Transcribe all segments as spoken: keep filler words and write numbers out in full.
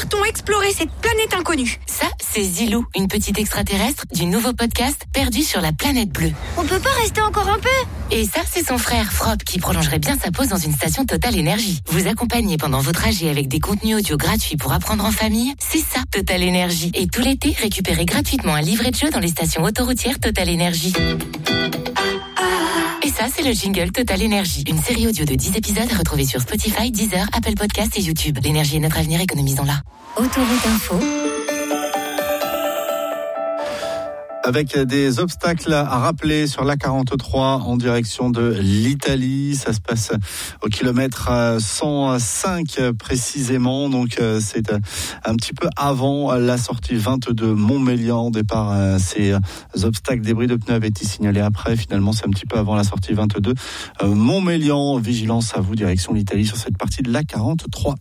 partons explorer cette planète inconnue. Ça, c'est Zilou, une petite extraterrestre du nouveau podcast Perdu sur la planète bleue. On peut pas rester encore un peu? Et ça, c'est son frère Frop qui prolongerait bien sa pause dans une station Total Énergie. Vous accompagner pendant vos trajets avec des contenus audio gratuits pour apprendre en famille, c'est ça Total Énergie. Et tout l'été, récupérez gratuitement un livret de jeu dans les stations autoroutières Total Énergie. Et ça, c'est le jingle Total Énergie. Une série audio de dix épisodes à retrouver sur Spotify, Deezer, Apple Podcasts et YouTube. L'énergie est notre avenir, économisons-la. Autoroute Info. Avec des obstacles à rappeler sur l'A quarante-trois en direction de l'Italie. Ça se passe au kilomètre cent cinq précisément. Donc c'est un petit peu avant la sortie vingt-deux Montmélian. Au départ, ces obstacles, débris de pneus avaient été signalés après. Finalement, c'est un petit peu avant la sortie vingt-deux Montmélian. Vigilance à vous, direction l'Italie sur cette partie de l'A quarante-trois.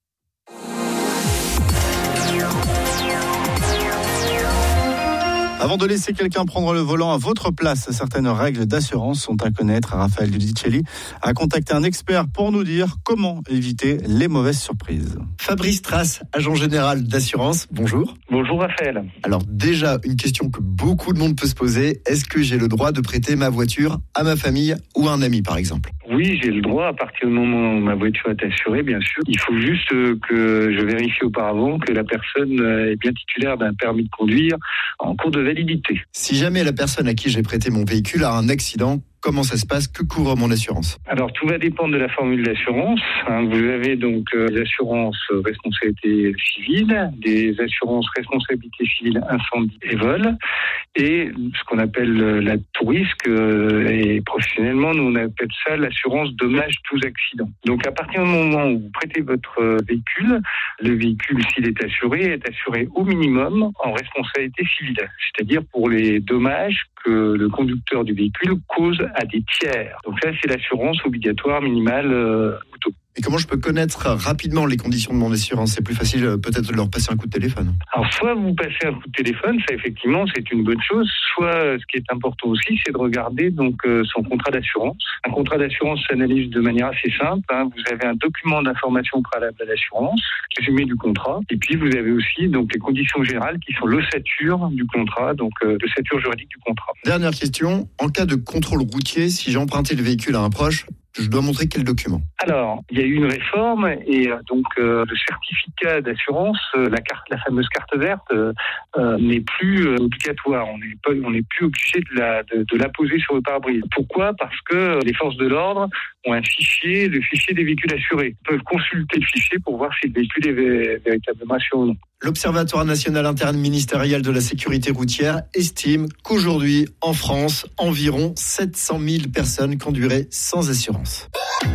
Avant de laisser quelqu'un prendre le volant à votre place, certaines règles d'assurance sont à connaître. Raphaël Dudicelli a contacté un expert pour nous dire comment éviter les mauvaises surprises. Fabrice Trace, agent général d'assurance, bonjour. Bonjour Raphaël. Alors déjà, une question que beaucoup de monde peut se poser, est-ce que j'ai le droit de prêter ma voiture à ma famille ou à un ami par exemple ? Oui, j'ai le droit à partir du moment où ma voiture est assurée, bien sûr. Il faut juste que je vérifie auparavant que la personne est bien titulaire d'un permis de conduire en cours de validité. Si jamais la personne à qui j'ai prêté mon véhicule a un accident, comment ça se passe? Que couvre mon assurance? Alors, tout va dépendre de la formule d'assurance. Hein, vous avez donc euh, des assurances responsabilité civile, des assurances responsabilité civile incendie et vol, et ce qu'on appelle euh, la tout risque, euh, et professionnellement, nous on appelle ça l'assurance dommages tous accidents. Donc, à partir du moment où vous prêtez votre euh, véhicule, le véhicule, s'il est assuré, est assuré au minimum en responsabilité civile, c'est-à-dire pour les dommages que le conducteur du véhicule cause à des tiers. Donc ça, c'est l'assurance obligatoire minimale euh, auto. Et comment je peux connaître rapidement les conditions de mon assurance? C'est plus facile euh, peut-être de leur passer un coup de téléphone. Alors soit vous passez un coup de téléphone, ça effectivement c'est une bonne chose, soit euh, ce qui est important aussi, c'est de regarder donc euh, son contrat d'assurance. Un contrat d'assurance s'analyse de manière assez simple. Hein. Vous avez un document d'information préalable à l'assurance, résumé du contrat, et puis vous avez aussi donc les conditions générales qui sont l'ossature du contrat, donc euh, l'ossature juridique du contrat. Dernière question, en cas de contrôle routier, si j'ai emprunté le véhicule à un proche, je dois montrer quel document? Alors, il y a eu une réforme et euh, donc euh, le certificat d'assurance, euh, la carte, la fameuse carte verte, euh, euh, n'est plus euh, obligatoire. On n'est pas, on n'est plus obligé de la de, de l'apposer sur le pare-brise. Pourquoi? Parce que les forces de l'ordre ont un fichier, le fichier des véhicules assurés. Ils peuvent consulter le fichier pour voir si le véhicule est vé- véritablement assuré ou non. L'Observatoire national interministériel de la sécurité routière estime qu'aujourd'hui, en France, environ sept cent mille personnes conduiraient sans assurance.